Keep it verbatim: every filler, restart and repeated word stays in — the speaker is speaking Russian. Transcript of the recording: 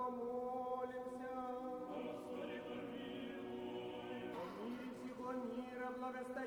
помолимся. Господи, помилуй. О мире всего мира, благостоянии